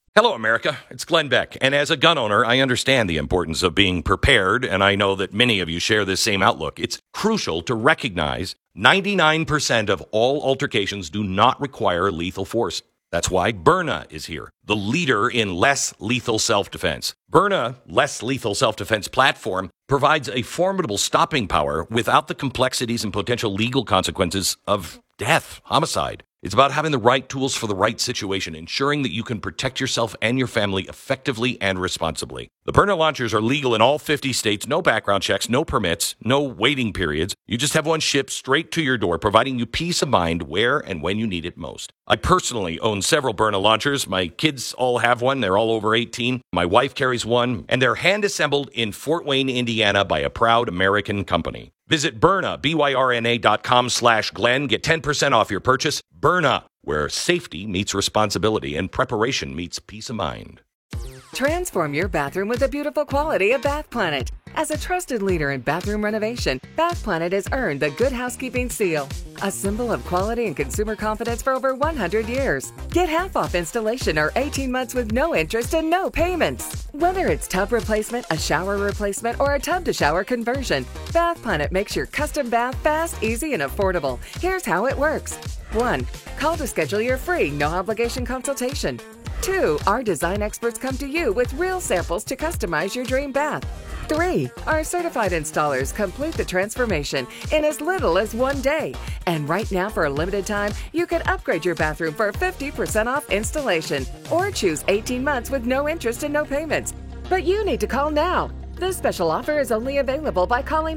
Hello, America. It's Glenn Beck. And as a gun owner, I understand the importance of being prepared, and I know that many of you share this same outlook. It's crucial to recognize 99% of all altercations do not require lethal force. That's why Byrna is here, the leader in less lethal self-defense. Byrna Less Lethal Self-Defense platform provides a formidable stopping power without the complexities and potential legal consequences of death, homicide. It's about having the right tools for the right situation, ensuring that you can protect yourself and your family effectively and responsibly. The Byrna launchers are legal in all 50 states, no background checks, no permits, no waiting periods. You just have one shipped straight to your door, providing you peace of mind where and when you need it most. I personally own several Byrna launchers. My kids all have one. They're all over 18. My wife carries one, and they're hand-assembled in Fort Wayne, Indiana by a proud American company. Visit Byrna, BYRNA.com/Glenn. Get 10% off your purchase. Byrna, where safety meets responsibility and preparation meets peace of mind. Transform your bathroom with the beautiful quality of Bath Planet. As a trusted leader in bathroom renovation, Bath Planet has earned the Good Housekeeping seal, a symbol of quality and consumer confidence for over 100 years. Get half off installation or 18 months with no interest and no payments. Whether it's tub replacement, a shower replacement, or a tub-to-shower conversion, Bath Planet makes your custom bath fast, easy, and affordable. Here's how it works. 1. Call to schedule your free, no-obligation consultation. 2. Our design experts come to you with real samples to customize your dream bath. 3. Our certified installers complete the transformation in as little as 1 day. And right now, for a limited time, you can upgrade your bathroom for 50% off installation or choose 18 months with no interest and no payments. But you need to call now. This special offer is only available by calling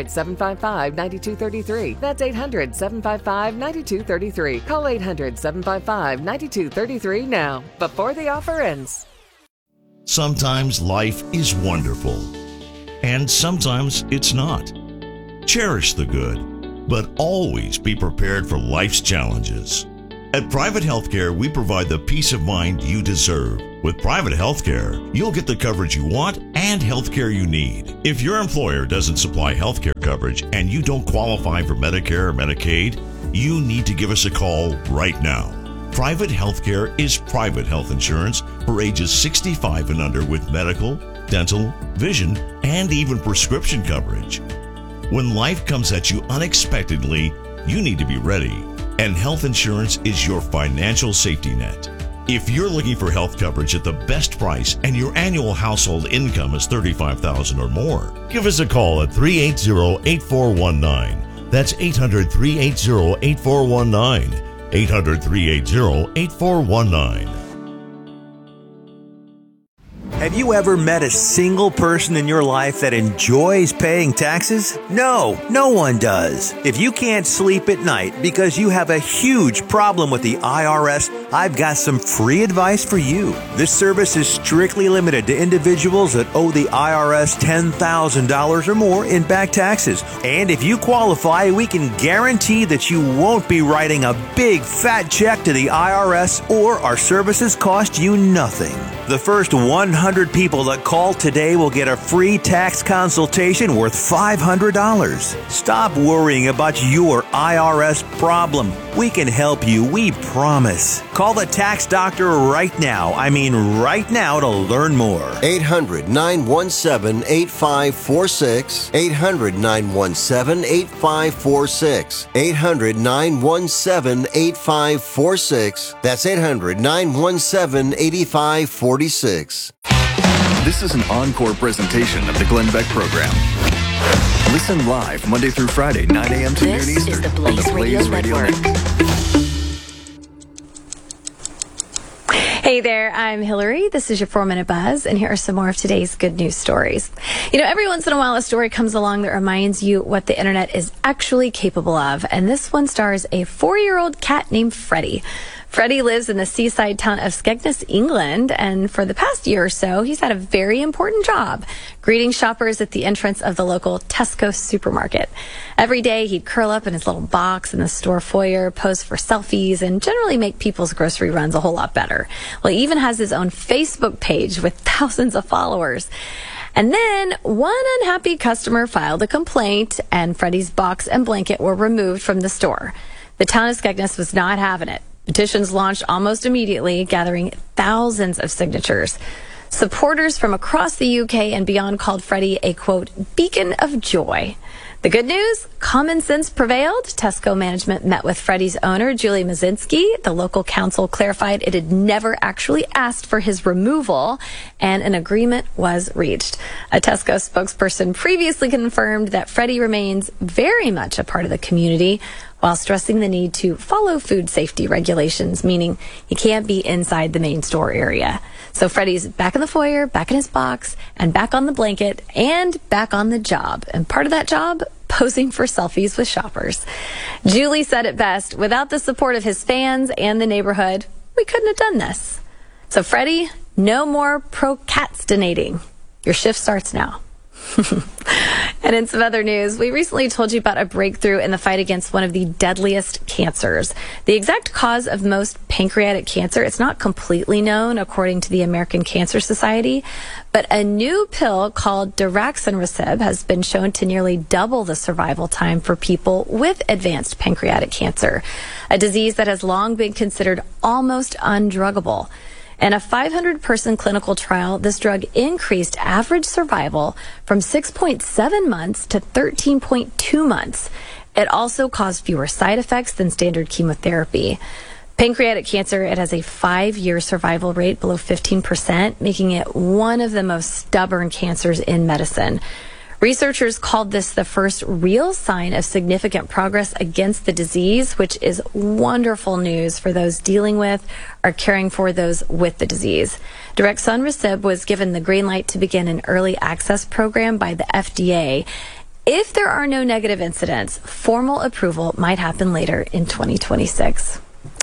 800-755-9233. That's 800-755-9233. Call 800-755-9233 now, before the offer ends. Sometimes life is wonderful, and sometimes it's not. Cherish the good, but always be prepared for life's challenges. At Private Healthcare, we provide the peace of mind you deserve. With Private Healthcare, you'll get the coverage you want and healthcare you need. If your employer doesn't supply healthcare coverage and you don't qualify for Medicare or Medicaid, you need to give us a call right now. Private Healthcare is private health insurance for ages 65 and under with medical, dental, vision, and even prescription coverage. When life comes at you unexpectedly, you need to be ready. And health insurance is your financial safety net. If you're looking for health coverage at the best price and your annual household income is $35,000 or more, give us a call at 380-8419. That's 800-380-8419. 800-380-8419. Have you ever met a single person in your life that enjoys paying taxes? No, no one does. If you can't sleep at night because you have a huge problem with the IRS, I've got some free advice for you. This service is strictly limited to individuals that owe the IRS $10,000 or more in back taxes. And if you qualify, we can guarantee that you won't be writing a big fat check to the IRS, or our services cost you nothing. The first 100 people that call today will get a free tax consultation worth $500. Stop worrying about your IRS problem. We can help you, we promise. Call the tax doctor right now. I mean right now, to learn more. 800-917-8546. 800-917-8546. 800-917-8546. That's 800-917-8546. This is an encore presentation of the Glenn Beck Program. Listen live Monday through Friday, 9 a.m. to noon Eastern. This is the Blaze Radio Network. Hey there, I'm Hillary. This is your 4-Minute Buzz, and here are some more of today's good news stories. You know, every once in a while a story comes along that reminds you what the internet is actually capable of, and this one stars a 4-year-old cat named Freddie. Freddie lives in the seaside town of Skegness, England, and for the past year or so, he's had a very important job, greeting shoppers at the entrance of the local Tesco supermarket. Every day, he'd curl up in his little box in the store foyer, pose for selfies, and generally make people's grocery runs a whole lot better. Well, he even has his own Facebook page with thousands of followers. And then one unhappy customer filed a complaint, and Freddie's box and blanket were removed from the store. The town of Skegness was not having it. Petitions launched almost immediately, gathering thousands of signatures. Supporters from across the UK and beyond called Freddie a, quote, beacon of joy. The good news? Common sense prevailed. Tesco management met with Freddie's owner, Julie Mazinski. The local council clarified it had never actually asked for his removal, and an agreement was reached. A Tesco spokesperson previously confirmed that Freddie remains very much a part of the community, while stressing the need to follow food safety regulations, meaning he can't be inside the main store area. So Freddie's back in the foyer, back in his box, and back on the blanket, and back on the job. And part of that job, posing for selfies with shoppers. Julie said it best, without the support of his fans and the neighborhood, we couldn't have done this. So Freddie, no more procrastinating. Your shift starts now. And in some other news, we recently told you about a breakthrough in the fight against one of the deadliest cancers. The exact cause of most pancreatic cancer, it's not completely known according to the American Cancer Society, but a new pill called daraxonrasib has been shown to nearly double the survival time for people with advanced pancreatic cancer, a disease that has long been considered almost undruggable. In a 500-person clinical trial, this drug increased average survival from 6.7 months to 13.2 months. It also caused fewer side effects than standard chemotherapy. Pancreatic cancer, it has a 5-year survival rate below 15%, making it one of the most stubborn cancers in medicine. Researchers called this the first real sign of significant progress against the disease, which is wonderful news for those dealing with or caring for those with the disease. Daraxonrasib was given the green light to begin an early access program by the FDA. If there are no negative incidents, formal approval might happen later in 2026.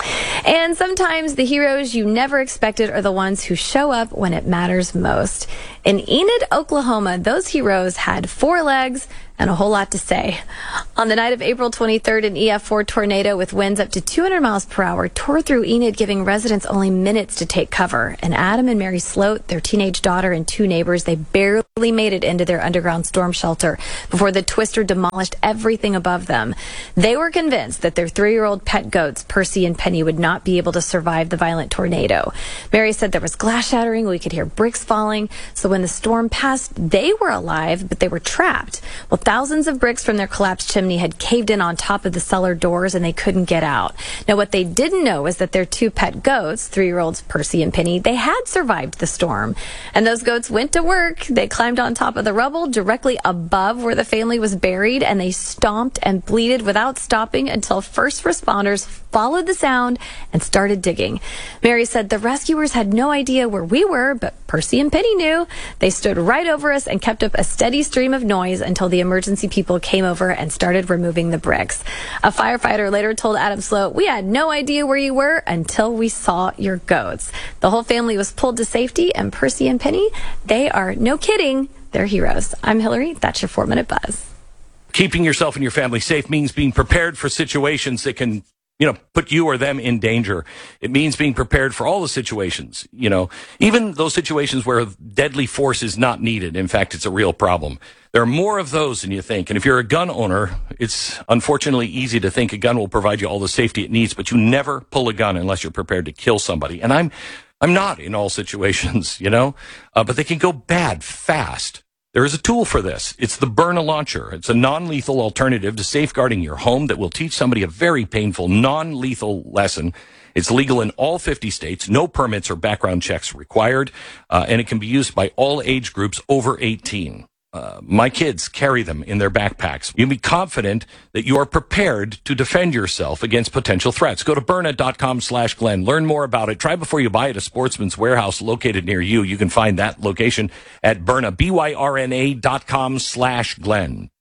And sometimes the heroes you never expected are the ones who show up when it matters most. In Enid, Oklahoma, those heroes had 4 legs and a whole lot to say. On the night of April 23rd, an EF4 tornado with winds up to 200 miles per hour tore through Enid, giving residents only minutes to take cover. And Adam and Mary Sloat, their teenage daughter, and 2 neighbors, they barely made it into their underground storm shelter before the twister demolished everything above them. They were convinced that their 3-year-old pet goats, Percy and Penny, would not be able to survive the violent tornado. Mary said there was glass shattering, we could hear bricks falling. So when the storm passed, they were alive, but they were trapped. Well, thousands of bricks from their collapsed chimney had caved in on top of the cellar doors, and they couldn't get out. Now, what they didn't know was that their 2 pet goats, 3-year-olds Percy and Penny, they had survived the storm. And those goats went to work. They climbed on top of the rubble directly above where the family was buried, and they stomped and bleated without stopping until first responders followed the sound and started digging. Mary said the rescuers had no idea where we were, but Percy and Penny knew. They stood right over us and kept up a steady stream of noise until the emergency people came over and started removing the bricks. A firefighter later told Adam Sloat, "We had no idea where you were until we saw your goats." The whole family was pulled to safety, and Percy and Penny, they are, no kidding, they're heroes. I'm Hillary. That's your 4-Minute Buzz. Keeping yourself and your family safe means being prepared for situations that can put you or them in danger. It means being prepared for all the situations, even those situations where deadly force is not needed. In fact, it's a real problem. There are more of those than you think. And if you're a gun owner, it's unfortunately easy to think a gun will provide you all the safety it needs, but you never pull a gun unless you're prepared to kill somebody. And I'm not in all situations, but they can go bad fast. There is a tool for this. It's the Byrna Launcher. It's a non-lethal alternative to safeguarding your home that will teach somebody a very painful, non-lethal lesson. It's legal in all 50 states. No permits or background checks required. And it can be used by all age groups over 18. My kids carry them in their backpacks. You can be confident that you are prepared to defend yourself against potential threats. Go to Byrna.com/Glenn. Learn more about it. Try before you buy at a Sportsman's Warehouse located near you. You can find that location at Byrna, BYRNA.com/Glenn.